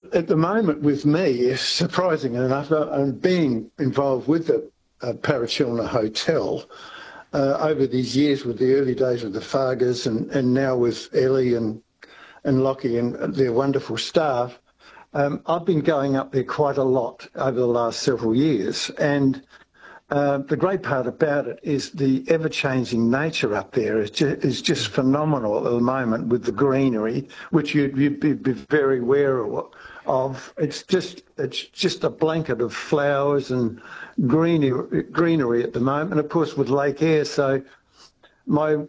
at the moment with me, surprising enough, I'm being involved with the Parachilna Hotel over these years, with the early days with the Fargers and now with Ellie and Lockie and their wonderful staff. I've been going up there quite a lot over the last several years, and the great part about it is the ever-changing nature up there is just phenomenal at the moment, with the greenery, which you'd be very wary of. It's just a blanket of flowers and greenery at the moment, and of course with Lake Eyre. So my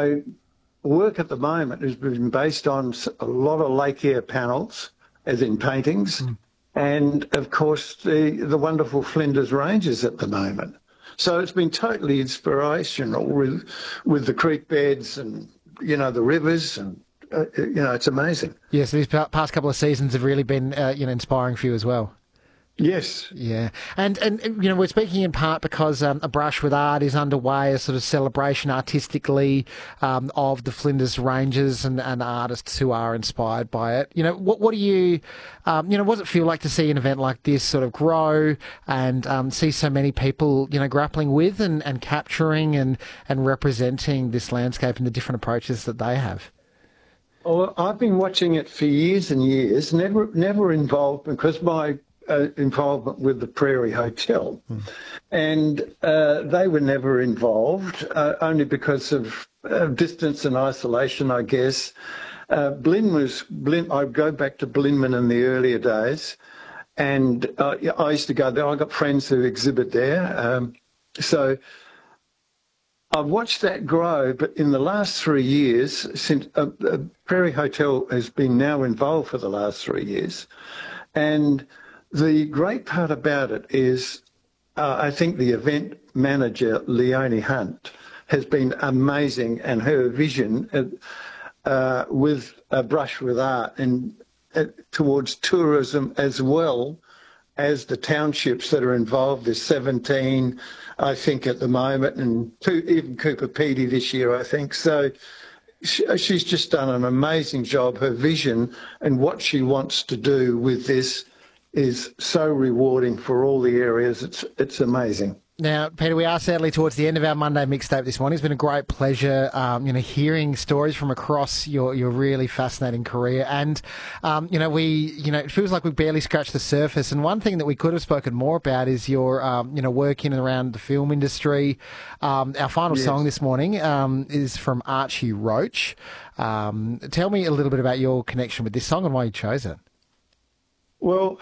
work at the moment has been based on a lot of Lake Eyre panels, as in paintings. And of course the wonderful Flinders Ranges at the moment. So it's been totally inspirational with the creek beds and, the rivers, and, it's amazing. Yes, these past couple of seasons have really been, inspiring for you as well. Yes. Yeah. And we're speaking in part because A Brush with Art is underway, a sort of celebration artistically of the Flinders Ranges and artists who are inspired by it. What do you, what does it feel like to see an event like this sort of grow and see so many people, grappling with and capturing and representing this landscape and the different approaches that they have? Well, I've been watching it for years and years, never involved, because my involvement with the Prairie Hotel, and they were never involved, only because of distance and isolation, I guess. Blinn. I go back to Blinman in the earlier days, and I used to go there. I got friends who exhibit there, so I've watched that grow. But in the last 3 years, since Prairie Hotel has been now involved for the last 3 years, and the great part about it is, I think the event manager, Leonie Hunt, has been amazing, and her vision with A Brush with Art and towards tourism, as well as the townships that are involved. There's 17, I think, at the moment, and even Cooper Pedy this year, I think. So she's just done an amazing job. Her vision and what she wants to do with this is so rewarding for all the areas. It's amazing. Now, Peter, we are sadly towards the end of our Monday mixtape this morning. It's been a great pleasure, hearing stories from across your really fascinating career. And, it feels like we've barely scratched the surface. And one thing that we could have spoken more about is your, work in and around the film industry. Our final song this morning is from Archie Roach. Tell me a little bit about your connection with this song and why you chose it. Well,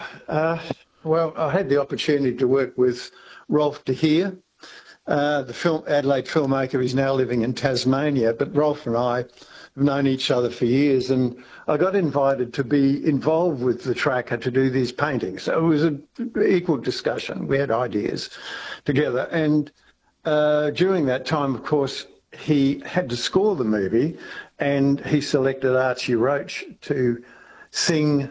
I had the opportunity to work with Rolf de Heer, the Adelaide filmmaker. He's now living in Tasmania, but Rolf and I have known each other for years, and I got invited to be involved with the tracker to do these paintings. So it was an equal discussion. We had ideas together, and during that time, of course, he had to score the movie, and he selected Archie Roach to sing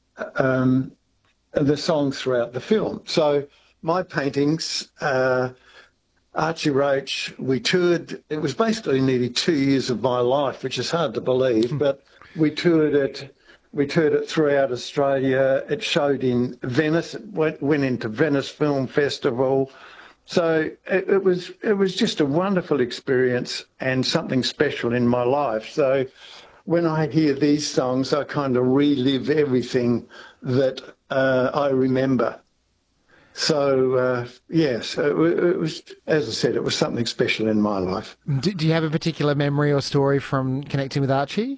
the songs throughout the film. So my paintings, Archie Roach, we toured. It was basically nearly 2 years of my life, which is hard to believe, but we toured it throughout Australia. It showed in Venice. It went into Venice Film Festival. So it was just a wonderful experience and something special in my life. So when I hear these songs, I kind of relive everything that I remember. So, yes, it was, as I said, it was something special in my life. Do you have a particular memory or story from connecting with Archie?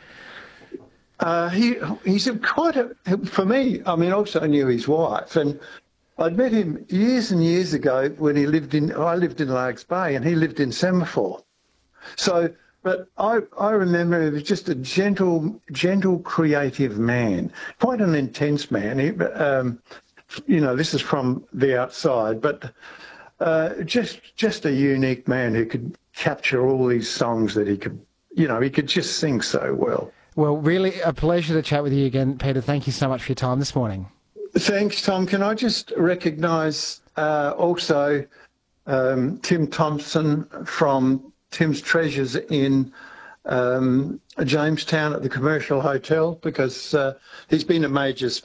He's for me, I mean, also I knew his wife, and I'd met him years and years ago when I lived in Largs Bay and he lived in Semaphore. So, but I remember he was just a gentle, creative man, quite an intense man. This is from the outside, but just a unique man who could capture all these songs that he could just sing so well. Well, really a pleasure to chat with you again, Peter. Thank you so much for your time this morning. Thanks, Tom. Can I just recognise also Tim Thompson from Tim's Treasures in Jamestown at the Commercial Hotel, because he's been a major